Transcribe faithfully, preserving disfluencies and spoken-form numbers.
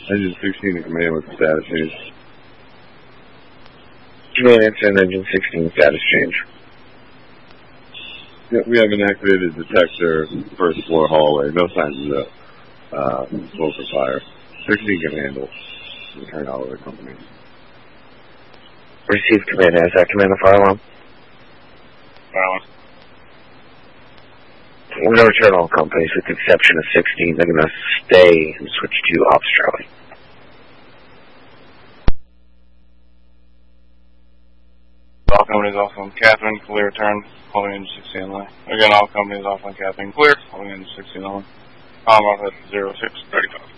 Engine sixteen to command with the status change. Command and engine sixteen status change. Yeah, we have an activated detector, first floor hallway. No signs of uh, smoke or fire. sixteen can handle. Return all of the company. Received command. Has that command the fire alarm? Fire alarm. We're going to return all companies with the exception of sixteen. They're going to stay and switch to Ops Charlie. All companies off on Catherine, clear return, holding engine sixteen line. Again, all companies off on Catherine, clear, holding engine sixteen line. Palm off at zero six thirty-five.